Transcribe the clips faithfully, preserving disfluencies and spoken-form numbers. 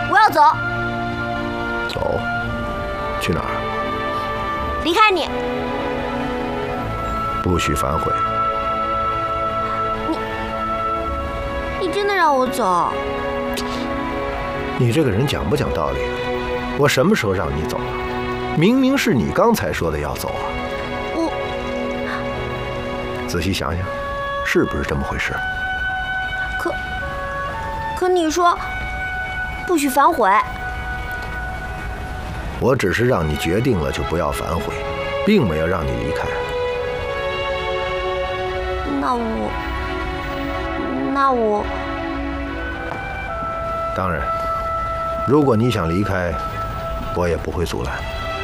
我要走。 走？去哪儿？ 离开你。 不许反悔。 你，你真的让我走？ 你这个人讲不讲道理？我什么时候让你走了？明明是你刚才说的要走啊！ 我仔细想想，是不是这么回事？ 可可你说不许反悔。 我只是让你决定了就不要反悔，并没有让你离开。 那我，那我…… 当然，如果你想离开，我也不会阻拦。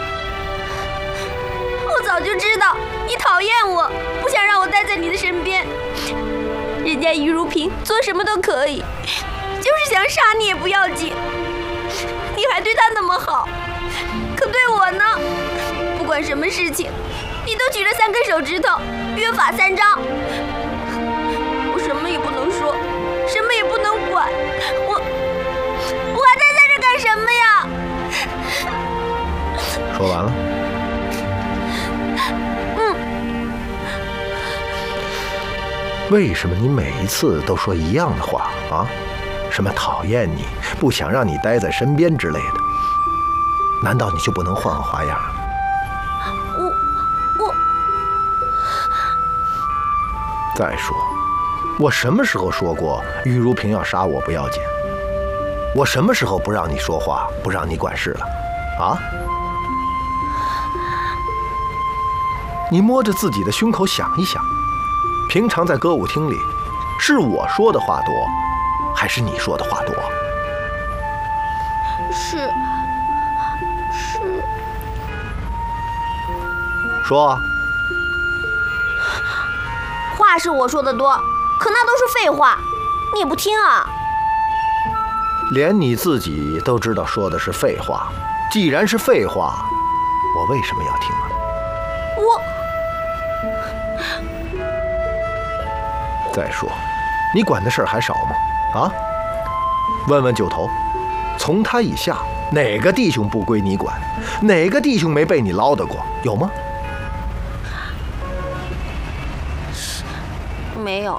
我早就知道你讨厌我，不想让我待在你的身边。人家于如萍做什么都可以，就是想杀你也不要紧。你还对她那么好，可对我呢？不管什么事情，你都举着三根手指头，约法三章。我什么也不能说，什么也不能管，我我还待在这干什么呀？ 说完了？ 嗯。 为什么你每一次都说一样的话啊？什么讨厌你，不想让你待在身边之类的？难道你就不能换个花样？ 我我…… 再说，我什么时候说过于如萍要杀我不要紧？我什么时候不让你说话，不让你管事了？啊？你摸着自己的胸口想一想，平常在歌舞厅里，是我说的话多，还是你说的话多？ 是是。 说啊。 话是我说的多，可那都是废话，你也不听啊。 连你自己都知道说的是废话，既然是废话，我为什么要听啊？ 我…… 再说，你管的事儿还少吗？啊？问问九头，从他以下哪个弟兄不归你管？哪个弟兄没被你唠叨过？有吗？ 没有。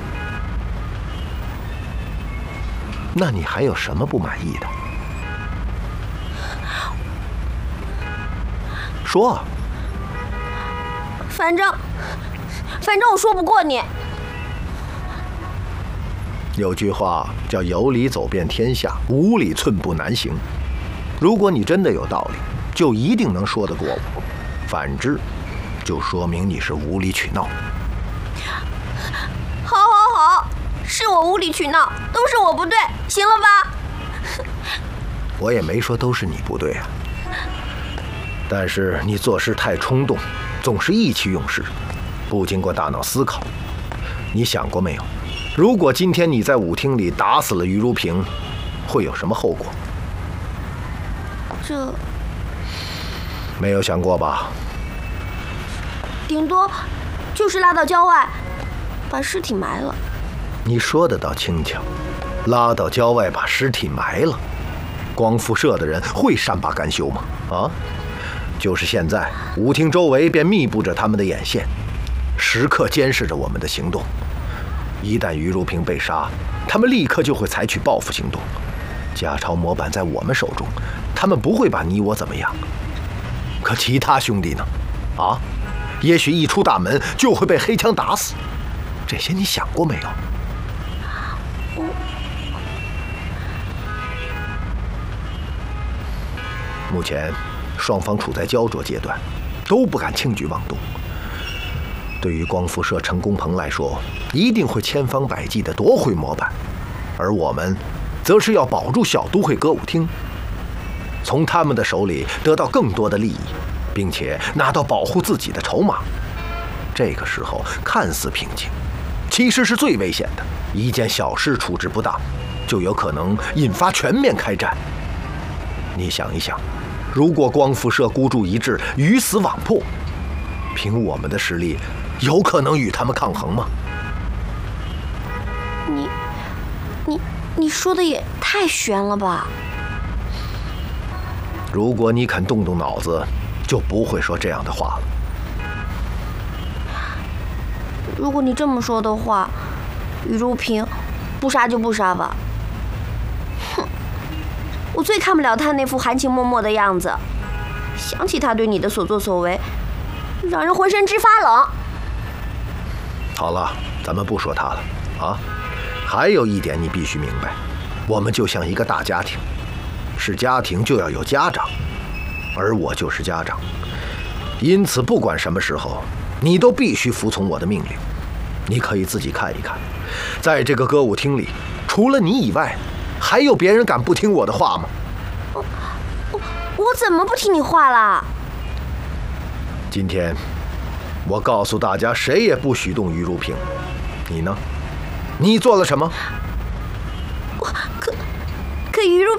那你还有什么不满意的？说啊。 反正，反正我说不过你。 有句话叫有理走遍天下，无理寸步难行。如果你真的有道理，就一定能说得过我；反之，就说明你是无理取闹。 好好好，是我无理取闹，都是我不对，行了吧？ 我也没说都是你不对啊，但是你做事太冲动，总是意气用事，不经过大脑思考。你想过没有，如果今天你在舞厅里打死了于如萍，会有什么后果？ 这没有想过吧？ 顶多就是拉到郊外，把尸体埋了。 你说的倒轻巧，拉到郊外把尸体埋了，光复社的人会善罢甘休吗？啊，就是现在，舞厅周围便密布着他们的眼线，时刻监视着我们的行动。一旦于如萍被杀，他们立刻就会采取报复行动。家抄模板在我们手中，他们不会把你我怎么样。可其他兄弟呢？啊，也许一出大门就会被黑枪打死。这些你想过没有？目前双方处在焦灼阶段，都不敢轻举妄动。对于光复社陈公鹏来说，一定会千方百计地夺回模板，而我们则是要保住小都会歌舞厅，从他们的手里得到更多的利益，并且拿到保护自己的筹码。这个时候看似平静，其实是最危险的。一件小事处置不当，就有可能引发全面开战。你想一想，如果光复社孤注一掷，鱼死网破，凭我们的实力，有可能与他们抗衡吗？ 你，你，你说的也太悬了吧？ 如果你肯动动脑子，就不会说这样的话了。 如果你这么说的话，于如萍，不杀就不杀吧。哼，我最看不了他那副含情脉脉的样子，想起他对你的所作所为，让人浑身直发冷。 好了，咱们不说他了啊。还有一点你必须明白，我们就像一个大家庭，是家庭就要有家长，而我就是家长，因此不管什么时候，你都必须服从我的命令。你可以自己看一看，在这个歌舞厅里，除了你以外，还有别人敢不听我的话吗？ 我我我怎么不听你话啦？ 今天我告诉大家，谁也不许动于如萍。你呢？你做了什么？ 我可可于如